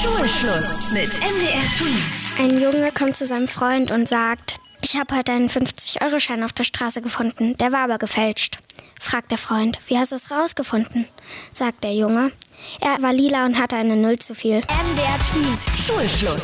Schulschluss mit MDR Twins. Ein Junge kommt zu seinem Freund und sagt: Ich habe heute einen 50-Euro-Schein auf der Straße gefunden, der war aber gefälscht. Fragt der Freund: Wie hast du es rausgefunden? Sagt der Junge: Er war lila und hatte eine 0 zu viel. MDR Twins. Schulschluss.